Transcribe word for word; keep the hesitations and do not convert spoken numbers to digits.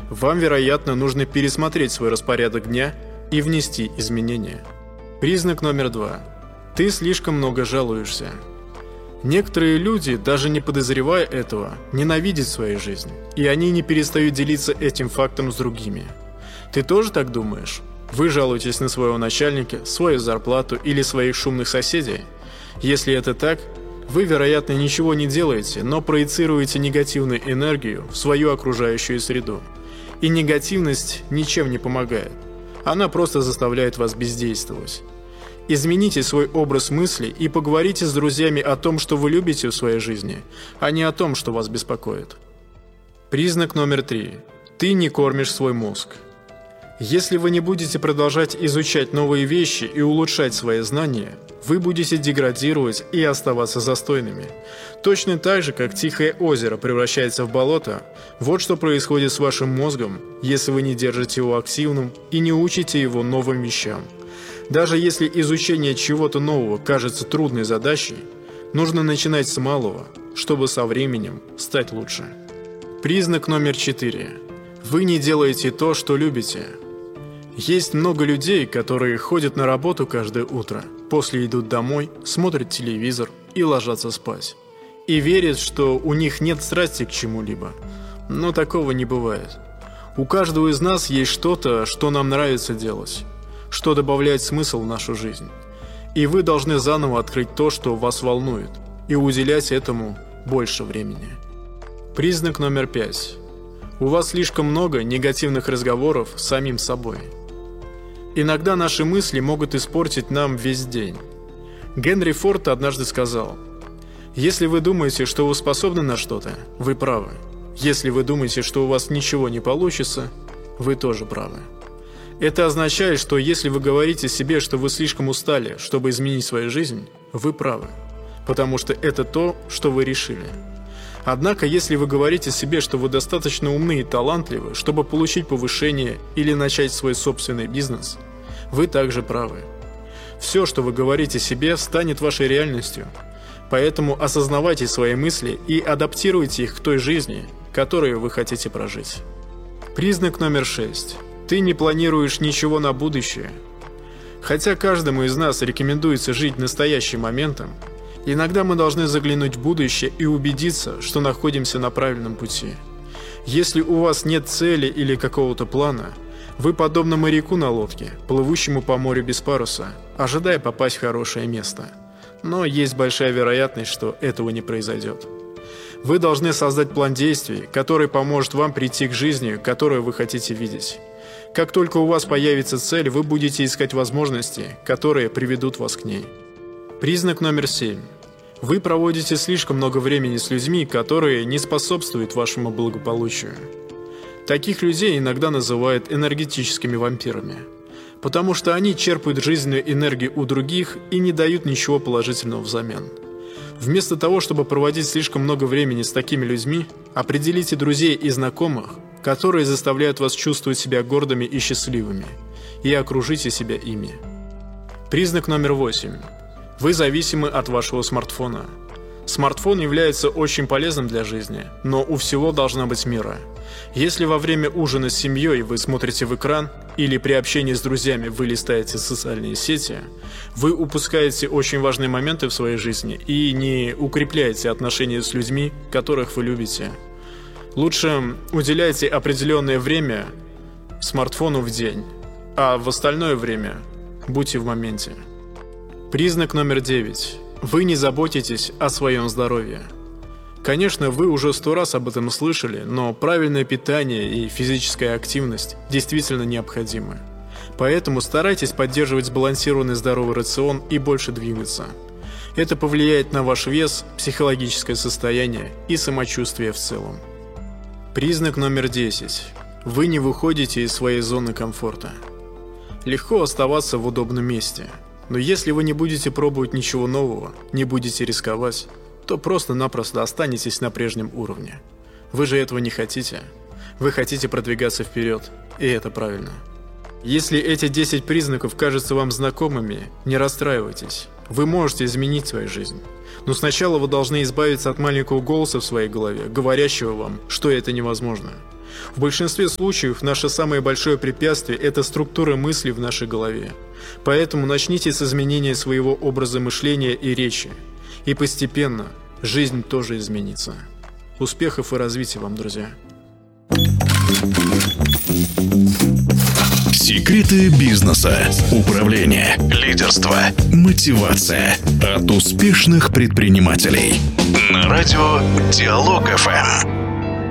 Вам, вероятно, нужно пересмотреть свой распорядок дня и внести изменения. Признак номер два. Ты слишком много жалуешься. Некоторые люди, даже не подозревая этого, ненавидят свою жизнь, и они не перестают делиться этим фактом с другими. Ты тоже так думаешь? Вы жалуетесь на своего начальника, свою зарплату или своих шумных соседей? Если это так, вы, вероятно, ничего не делаете, но проецируете негативную энергию в свою окружающую среду. И негативность ничем не помогает. Она просто заставляет вас бездействовать. Измените свой образ мысли и поговорите с друзьями о том, что вы любите в своей жизни, а не о том, что вас беспокоит. Признак номер три. Ты не кормишь свой мозг. Если вы не будете продолжать изучать новые вещи и улучшать свои знания, вы будете деградировать и оставаться застойными. Точно так же, как тихое озеро превращается в болото, вот что происходит с вашим мозгом, если вы не держите его активным и не учите его новым вещам. Даже если изучение чего-то нового кажется трудной задачей, нужно начинать с малого, чтобы со временем стать лучше. Признак номер четыре. Вы не делаете то, что любите. Есть много людей, которые ходят на работу каждое утро, после идут домой, смотрят телевизор и ложатся спать. И верят, что у них нет страсти к чему-либо. Но такого не бывает. У каждого из нас есть что-то, что нам нравится делать, что добавляет смысл в нашу жизнь. И вы должны заново открыть то, что вас волнует, и уделять этому больше времени. Признак номер пять. У вас слишком много негативных разговоров с самим собой. Иногда наши мысли могут испортить нам весь день. Генри Форд однажды сказал: «Если вы думаете, что вы способны на что-то, вы правы. Если вы думаете, что у вас ничего не получится, вы тоже правы». Это означает, что если вы говорите себе, что вы слишком устали, чтобы изменить свою жизнь, вы правы, потому что это то, что вы решили. Однако, если вы говорите себе, что вы достаточно умны и талантливы, чтобы получить повышение или начать свой собственный бизнес, вы также правы. Все, что вы говорите себе, станет вашей реальностью. Поэтому осознавайте свои мысли и адаптируйте их к той жизни, которую вы хотите прожить. Признак номер шесть. Ты не планируешь ничего на будущее. Хотя каждому из нас рекомендуется жить настоящим моментом, иногда мы должны заглянуть в будущее и убедиться, что находимся на правильном пути. Если у вас нет цели или какого-то плана, вы подобны моряку на лодке, плывущему по морю без паруса, ожидая попасть в хорошее место. Но есть большая вероятность, что этого не произойдет. Вы должны создать план действий, который поможет вам прийти к жизни, которую вы хотите видеть. Как только у вас появится цель, вы будете искать возможности, которые приведут вас к ней. Признак номер семь. Вы проводите слишком много времени с людьми, которые не способствуют вашему благополучию. Таких людей иногда называют энергетическими вампирами, потому что они черпают жизненную энергию у других и не дают ничего положительного взамен. Вместо того, чтобы проводить слишком много времени с такими людьми, определите друзей и знакомых, которые заставляют вас чувствовать себя гордыми и счастливыми, и окружите себя ими. Признак номер восемь. Вы зависимы от вашего смартфона. Смартфон является очень полезным для жизни, но у всего должна быть мера. Если во время ужина с семьей вы смотрите в экран или при общении с друзьями вы листаете социальные сети, вы упускаете очень важные моменты в своей жизни и не укрепляете отношения с людьми, которых вы любите. Лучше уделяйте определенное время смартфону в день, а в остальное время будьте в моменте. Признак номер девять. Вы не заботитесь о своем здоровье. Конечно, вы уже сто раз об этом слышали, но правильное питание и физическая активность действительно необходимы. Поэтому старайтесь поддерживать сбалансированный здоровый рацион и больше двигаться. Это повлияет на ваш вес, психологическое состояние и самочувствие в целом. Признак номер десять. Вы не выходите из своей зоны комфорта. Легко оставаться в удобном месте. Но если вы не будете пробовать ничего нового, не будете рисковать, то просто-напросто останетесь на прежнем уровне. Вы же этого не хотите. Вы хотите продвигаться вперед, и это правильно. Если эти десять признаков кажутся вам знакомыми, не расстраивайтесь. Вы можете изменить свою жизнь. Но сначала вы должны избавиться от маленького голоса в своей голове, говорящего вам, что это невозможно. В большинстве случаев наше самое большое препятствие – это структура мысли в нашей голове. Поэтому начните с изменения своего образа мышления и речи. И постепенно жизнь тоже изменится. Успехов и развития вам, друзья! Секреты бизнеса, управления, лидерства, мотивация от успешных предпринимателей. На радио Диалог эф эм.